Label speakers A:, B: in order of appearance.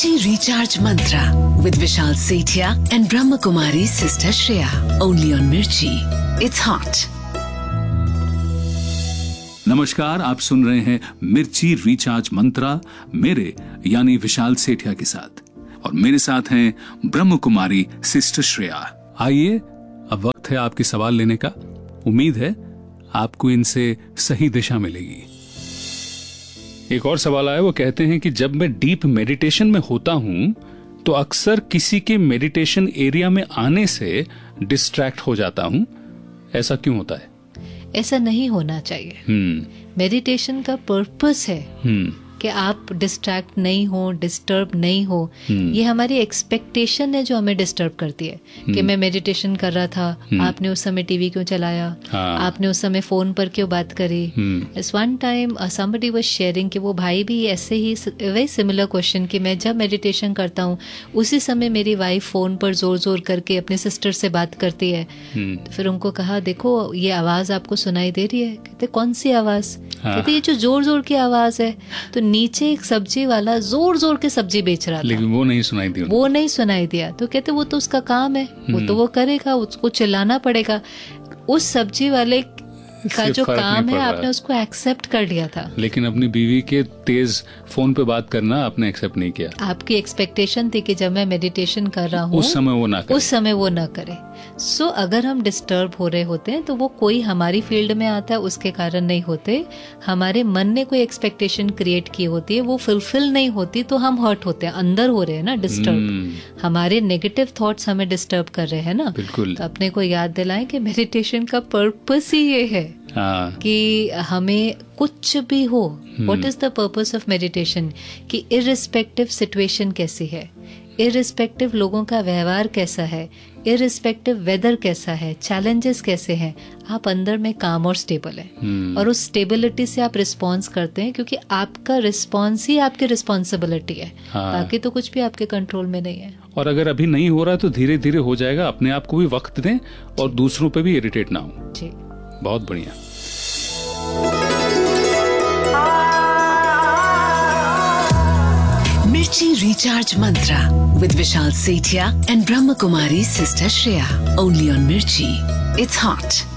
A: Mirchi Recharge Mantra with Vishal Sethia and Brahma Kumari Sister Shreya. Only on Mirchi. It's hot.
B: नमस्कार, आप सुन रहे हैं मिर्ची recharge मंत्रा मेरे यानी विशाल सेठिया के साथ, और मेरे साथ हैं ब्रह्म कुमारी सिस्टर श्रेया। आइए, अब वक्त है आपके सवाल लेने का। उम्मीद है आपको इनसे सही दिशा मिलेगी। एक और सवाल आया, वो कहते हैं कि जब मैं डीप मेडिटेशन में होता हूं तो अक्सर किसी के मेडिटेशन एरिया में आने से डिस्ट्रैक्ट हो जाता हूं, ऐसा क्यों होता है?
C: ऐसा नहीं होना चाहिए। मेडिटेशन का पर्पस है कि आप डिस्ट्रैक्ट नहीं हो, डिस्टर्ब नहीं हो। ये हमारी एक्सपेक्टेशन है जो हमें डिस्टर्ब करती है कि मैं मेडिटेशन कर रहा था, आपने उस समय टीवी क्यों चलाया, आपने उस समय फोन पर क्यों बात करी। इस one time somebody was sharing कि वो भाई भी ऐसे ही वेरी सिमिलर क्वेश्चन कि मैं जब मेडिटेशन करता हूँ उसी समय मेरी वाइफ फोन पर जोर जोर करके अपने सिस्टर से बात करती है। तो फिर उनको कहा, देखो ये आवाज आपको सुनाई दे रही है? कहते कौन सी आवाज? कहते ये जो जोर जोर की आवाज है। तो नीचे एक सब्जी वाला जोर जोर के सब्जी बेच रहा था,
B: लेकिन वो नहीं सुनाई दिया। तो कहते वो तो उसका काम है, वो तो वो करेगा, उसको चिल्लाना पड़ेगा। उस सब्जी वाले का जो काम है आपने उसको एक्सेप्ट कर लिया था, लेकिन अपनी बीवी के तेज फोन पे बात करना आपने एक्सेप्ट नहीं किया।
C: आपकी एक्सपेक्टेशन थी कि जब मैं मेडिटेशन कर रहा हूँ उस समय वो ना करे। सो अगर हम डिस्टर्ब हो रहे होते हैं तो वो कोई हमारी फील्ड में आता है उसके कारण नहीं होते, हमारे मन ने कोई एक्सपेक्टेशन क्रिएट की होती है, वो फुलफिल नहीं होती तो हम हर्ट होते हैं, अंदर हो रहे हैं ना डिस्टर्ब। हमारे नेगेटिव थॉट्स हमें डिस्टर्ब कर रहे हैं ना।
B: बिल्कुल।
C: तो अपने को याद दिलाएं कि मेडिटेशन का पर्पस ही ये है कि हमें कुछ भी हो, what is the purpose of meditation, कि इररिस्पेक्टिव सिचुएशन कैसी है, इररिस्पेक्टिव लोगों का व्यवहार कैसा है, इररिस्पेक्टिव वेदर कैसा है, चैलेंजेस कैसे हैं, आप अंदर में काम और स्टेबल है। और उस स्टेबिलिटी से आप रिस्पॉन्स करते हैं, क्योंकि आपका रिस्पॉन्स ही आपकी रिस्पॉन्सिबिलिटी है। बाकी तो कुछ भी आपके कंट्रोल में नहीं है।
B: और अगर अभी नहीं हो रहा तो धीरे धीरे हो जाएगा। अपने आप को भी वक्त दें और दूसरों पे भी इरिटेट ना हो।
C: जी,
B: बहुत बढ़िया।
A: Mirchi Recharge Mantra with Vishal Sethia and Brahma Kumari Sister Shreya. Only on Mirchi. It's hot.